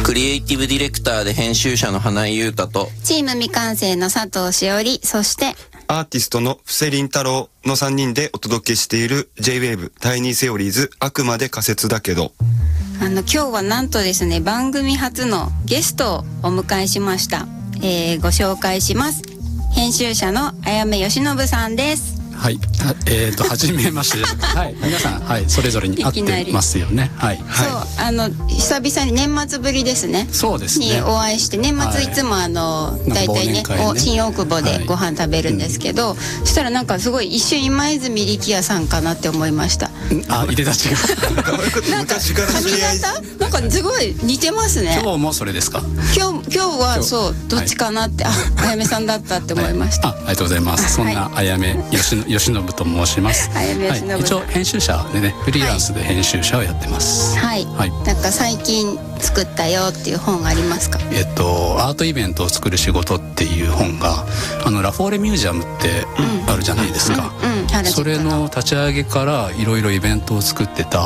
クリエイティブディレクターで編集者の花井優太と、 チーム未完成の佐藤しおり、そしてアーティストの布施凛太郎の3人でお届けしている J-Wave タイニーセオリーズ、あくまで仮説だけど。 今日はなんとですね、番組初のゲストをお迎えしました。ご紹介します。編集者のあやめよしのぶさんです。 はい、初めましてはい、皆さん、はい、それぞれに会ってますよね。はい、 そう、久々に年末ぶりですね。 そうですね。 にお会いして、年末いつも大体ね、新大久保でご飯食べるんですけど、そしたらなんかすごい一瞬今泉力也さんかなって思いました。 いでたちがなんか髪型なんかすごい似てますね。 今日もそれですか？ 今日はそう、どっちかなって、あやめさんだったって思いました。 ありがとうございます。そんなあやめよしのぶと申します。一応編集者でね、フリーランスで編集者をやってます。 はい、なんか最近作ったよっていう本がありますか？ アートイベントを作る仕事っていう本がラフォーレミュージアムってあるじゃないですか。それの立ち上げからいろいろイベントを作ってた